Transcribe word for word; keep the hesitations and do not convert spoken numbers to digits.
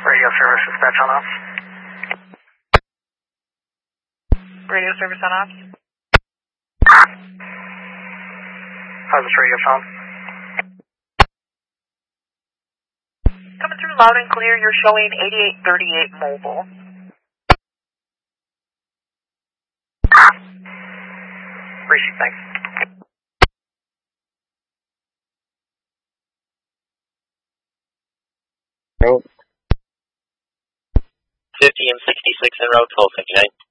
Radio service dispatch on off. Radio service on off. How's this radio sound? Coming through loud and clear, you're showing eighty-eight thirty-eight mobile. Receive, thanks. fifty and sixty-six in road, twelve fifty-nine.